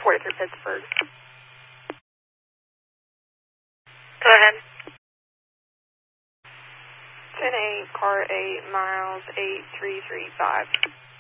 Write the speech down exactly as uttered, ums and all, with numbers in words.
forty-three Pittsburgh. Go ahead. ten eight, car eight miles, eight three three five.